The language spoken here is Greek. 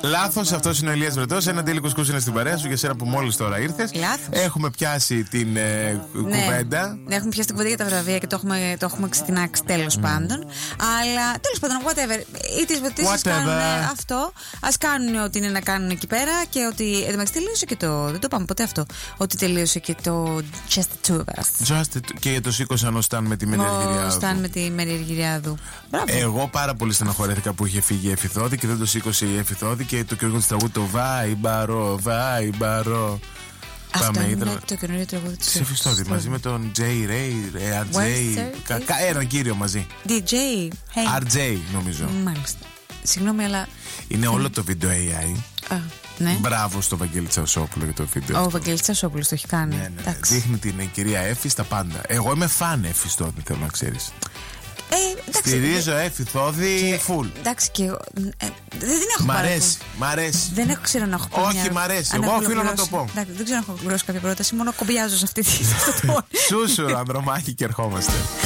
Λάθος, αυτός είναι ο Ηλίας Βρετός. Ένα τέλειο κουσκούς είναι στην παρέα σου για σένα που μόλις τώρα ήρθες. Έχουμε πιάσει την κουβέντα. Ναι, έχουμε πιάσει την κουβέντα για τα βραβεία και το έχουμε ξετινάξει τέλος πάντων. Αλλά τέλος πάντων, whatever. It is what it is. Κάνουν αυτό. Ας κάνουν ό,τι είναι να κάνουν εκεί πέρα και ότι. Εντάξει, τελείωσε και το. Δεν το πάμε ποτέ αυτό. Ότι τελείωσε και το Just the Two of Us. Και το σήκωσαν ο Σταν με τη Μενεργυριάδου. Σταν με τη Μενεργυριάδου. Εγώ πάρα πολύ στεναχωρέθηκα που είχε φύγει η Εφηθόδη και δεν το σήκωσε η Εφηθόδη και το καινούργιο της τραγούδι το Βάιμπαρο, Βάιμπαρο. Αυτό είναι το καινούργιο τραγούδι της Εφηθόδη μαζί με τον J. Ray, RJ. Έναν κύριο μαζί. DJ. RJ νομίζω. Μάλιστα. Συγγνώμη, αλλά. Είναι όλο το βίντεο AI. Ναι. Μπράβο στο Βαγγέλη Τσαουσόπουλο για το βίντεο. Ο Βαγγέλης Τσαουσόπουλος το έχει κάνει. Ναι. Δείχνει την κυρία Εφη στα πάντα. Εγώ είμαι φαν Εφης τότε, θέλω να ξέρεις. Στηρίζω Εφηθόδη full. Εντάξει και εγώ. Δεν έχω. Μ' αρέσει. Δεν έχω ξέρω να έχω πει. Όχι, μ' αρέσει. Εγώ οφείλω να το πω. Δεν ξέρω να έχω γλώσσα κάποια πρόταση. Μόνο κομπιάζω σε αυτή τη. Σούσουρο, ανδρομάχη και ερχόμαστε.